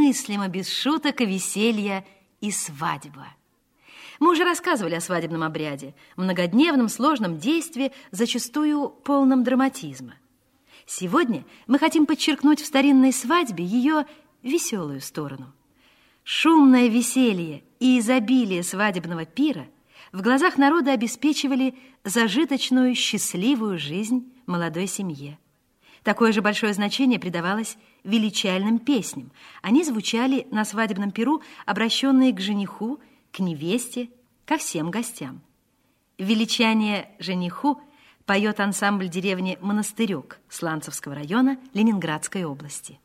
немыслимо без шуток и веселья и свадьба. Мы уже рассказывали о свадебном обряде, многодневном сложном действии, зачастую полном драматизма. Сегодня мы хотим подчеркнуть в старинной свадьбе ее веселую сторону. Шумное веселье и изобилие свадебного пира в глазах народа обеспечивали зажиточную, счастливую жизнь молодой семье. Такое же большое значение придавалось величальным песням. Они звучали на свадебном пиру, обращенные к жениху, к невесте, ко всем гостям. Величание жениху поет ансамбль деревни Монастырек Сланцевского района Ленинградской области.